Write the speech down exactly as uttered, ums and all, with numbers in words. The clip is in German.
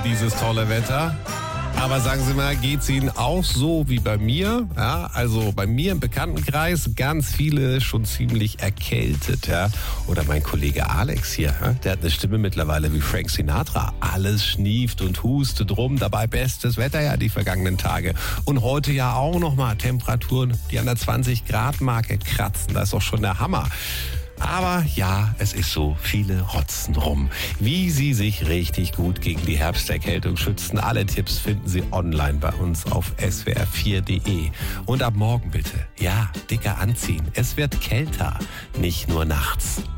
dieses tolle Wetter. Aber sagen Sie mal, geht's Ihnen auch so wie bei mir? Ja, also bei mir im Bekanntenkreis ganz viele schon ziemlich erkältet. Ja? Oder mein Kollege Alex hier, ja? Der hat eine Stimme mittlerweile wie Frank Sinatra. Alles schnieft und hustet rum. Dabei bestes Wetter ja die vergangenen Tage. Und heute ja auch nochmal Temperaturen, die an der zwanzig Grad Marke kratzen. Das ist doch schon der Hammer. Aber ja, es ist so, viele rotzen rum. Wie Sie sich richtig gut gegen die Herbsterkältung schützen, alle Tipps finden Sie online bei uns auf S W R vier Punkt de. Und ab morgen bitte, ja, dicker anziehen. Es wird kälter, nicht nur nachts.